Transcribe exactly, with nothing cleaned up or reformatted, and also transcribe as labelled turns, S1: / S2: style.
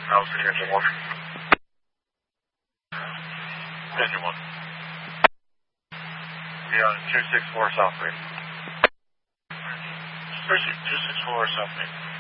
S1: Alpha Engine one. Engine one. Be on two six four South Main. two six four South Main.